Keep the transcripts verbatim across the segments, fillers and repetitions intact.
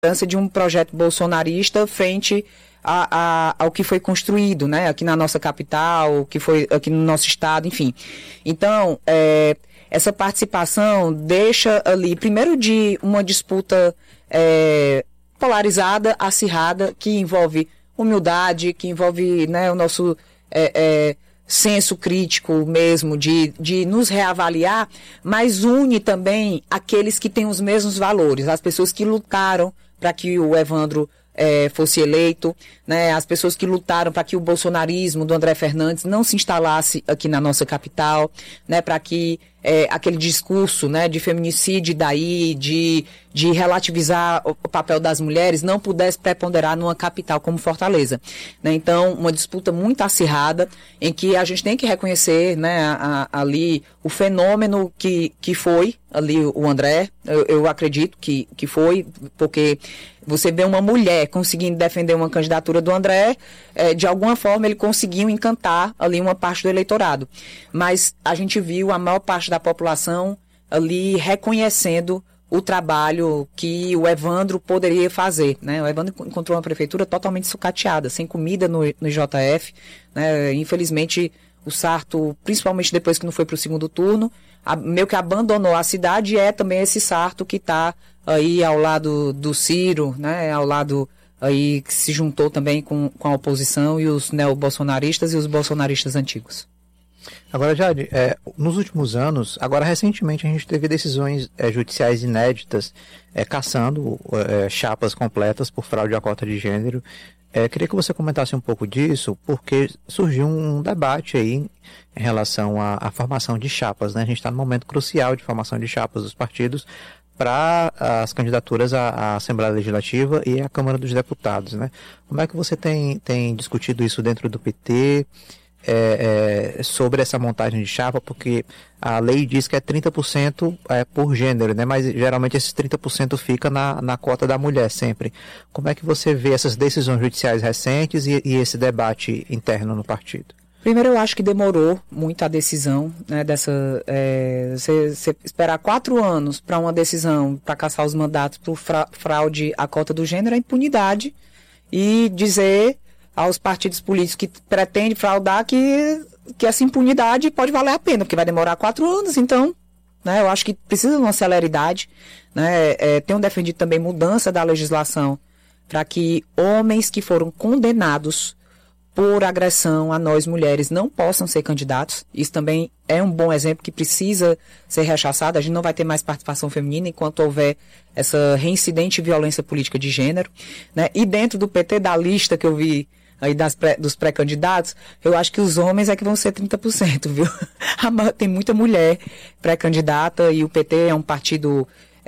importância de um projeto bolsonarista frente a, a, ao que foi construído, né, aqui na nossa capital, que foi aqui no nosso estado, enfim. Então, é, essa participação deixa ali, primeiro, de uma disputa é, polarizada, acirrada, que envolve humildade, que envolve, né, o nosso é, é, senso crítico mesmo, de, de nos reavaliar, mas une também aqueles que têm os mesmos valores, as pessoas que lutaram para que o Evandro é, fosse eleito, né, as pessoas que lutaram para que o bolsonarismo do André Fernandes não se instalasse aqui na nossa capital, né, para que é, aquele discurso, né, de feminicídio daí, de, de relativizar o papel das mulheres, não pudesse preponderar numa capital como Fortaleza. Né? Então, uma disputa muito acirrada, em que a gente tem que reconhecer, né, a, a, ali o fenômeno que, que foi ali o André, eu, eu acredito que, que foi, porque você vê uma mulher conseguindo defender uma candidatura do André, é, de alguma forma ele conseguiu encantar ali uma parte do eleitorado. Mas a gente viu a maior parte da população ali reconhecendo o trabalho que o Evandro poderia fazer, né? O Evandro encontrou uma prefeitura totalmente sucateada, sem comida no, no J F, né? Infelizmente, o Sarto, principalmente depois que não foi para o segundo turno, a, meio que abandonou a cidade, e é também esse Sarto que está aí ao lado do Ciro, né? Ao lado aí que se juntou também com, com a oposição e os neobolsonaristas e os bolsonaristas antigos. Agora, Jade, é, nos últimos anos, agora recentemente a gente teve decisões é, judiciais inéditas é, cassando é, chapas completas por fraude à cota de gênero. É, queria que você comentasse um pouco disso, porque surgiu um debate aí em relação à, à formação de chapas, né? A gente está num momento crucial de formação de chapas dos partidos para as candidaturas à, à Assembleia Legislativa e à Câmara dos Deputados, né? Como é que você tem, tem discutido isso dentro do P T? É, é, sobre essa montagem de chapa, porque a lei diz que é trinta por cento é, por gênero, né? Mas geralmente esses trinta por cento fica na, na cota da mulher sempre. Como é que você vê essas decisões judiciais recentes e, e esse debate interno no partido? Primeiro, eu acho que demorou muito a decisão, né, dessa, é, você, você esperar quatro anos para uma decisão para cassar os mandatos por fra, fraude à cota do gênero é impunidade, e dizer aos partidos políticos que pretendem fraudar que, que essa impunidade pode valer a pena, porque vai demorar quatro anos, então, né, eu acho que precisa de uma celeridade, né, é, tenho defendido também mudança da legislação para que homens que foram condenados por agressão a nós mulheres não possam ser candidatos. Isso também é um bom exemplo que precisa ser rechaçado. A gente não vai ter mais participação feminina enquanto houver essa reincidente violência política de gênero, né? E dentro do P T, da lista que eu vi aí das pré, dos pré-candidatos, eu acho que os homens é que vão ser trinta por cento, viu? Tem muita mulher pré-candidata e o P T é um partido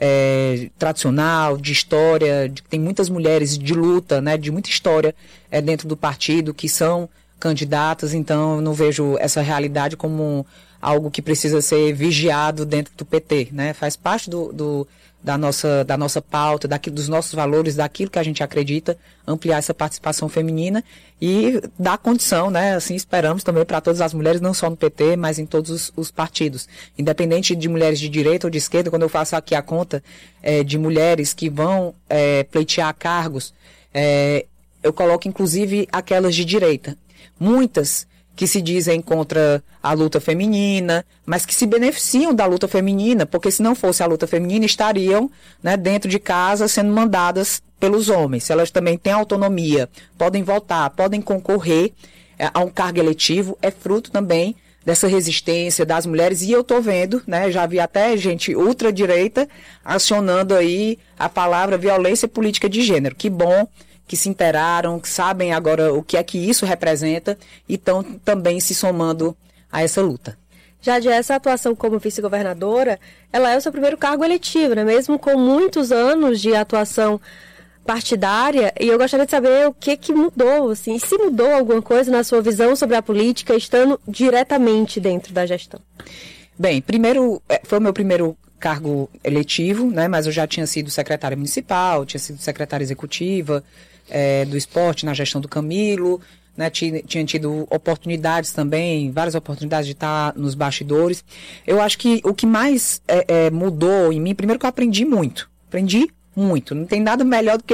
é, tradicional, de história, de, tem muitas mulheres de luta, né, de muita história é, dentro do partido que são candidatas, então eu não vejo essa realidade como algo que precisa ser vigiado dentro do P T, né? Faz parte do, do, da, nossa, da nossa pauta, daquilo, dos nossos valores, daquilo que a gente acredita, ampliar essa participação feminina e dar condição, né? Assim, esperamos também para todas as mulheres, não só no P T, mas em todos os, os partidos. Independente de mulheres de direita ou de esquerda, quando eu faço aqui a conta é, de mulheres que vão é, pleitear cargos, é, eu coloco inclusive aquelas de direita. Muitas que se dizem contra a luta feminina, mas que se beneficiam da luta feminina, porque se não fosse a luta feminina, estariam, né, dentro de casa sendo mandadas pelos homens. Se elas também têm autonomia, podem votar, podem concorrer é, a um cargo eletivo, é fruto também dessa resistência das mulheres, e eu estou vendo, né, já vi até gente ultradireita acionando aí a palavra violência política de gênero. Que bom que se interaram, que sabem agora o que é que isso representa e estão também se somando a essa luta. Jade, essa atuação como vice-governadora, ela é o seu primeiro cargo eletivo, né? Mesmo com muitos anos de atuação partidária, e eu gostaria de saber o que que mudou, assim, se mudou alguma coisa na sua visão sobre a política, estando diretamente dentro da gestão. Bem, primeiro, foi o meu primeiro cargo eletivo, né? Mas eu já tinha sido secretária municipal, tinha sido secretária executiva é, do esporte na gestão do Camilo, né? Tinha, tinha tido oportunidades também, várias oportunidades de estar nos bastidores. Eu acho que o que mais é, é, mudou em mim, primeiro que eu aprendi muito, aprendi muito. Não tem nada melhor do que